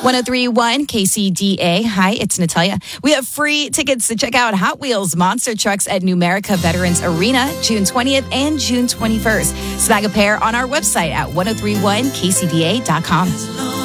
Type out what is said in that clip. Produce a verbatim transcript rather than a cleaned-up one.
three point one K C D A. Hi, it's Natalia. We have free tickets to check out Hot Wheels Monster Trucks at Numerica Veterans Arena, June twentieth and June twenty-first. Snag a pair on our website at ten thirty-one K C D A dot com.